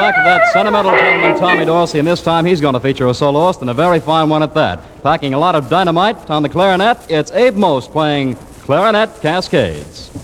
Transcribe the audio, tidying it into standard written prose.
back of that sentimental gentleman, Tommy Dorsey, and this time he's going to feature a soloist, and a very fine one at that. Packing a lot of dynamite on the clarinet, it's Abe Most playing Clarinet Cascades.